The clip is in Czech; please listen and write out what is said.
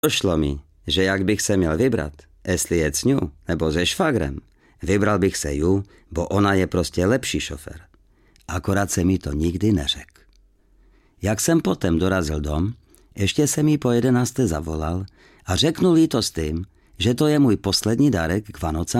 Došlo mi, že jak bych se měl vybrat, jestli jet s ňu nebo se švagrem, vybral bych se ju, bo ona je prostě lepší šofér. Akorát se mi to nikdy neřekl. Jak jsem potom dorazil dom, ještě jsem jí po 11. zavolal a řeknul jí to s tím, že to je můj poslední dárek k Vánocám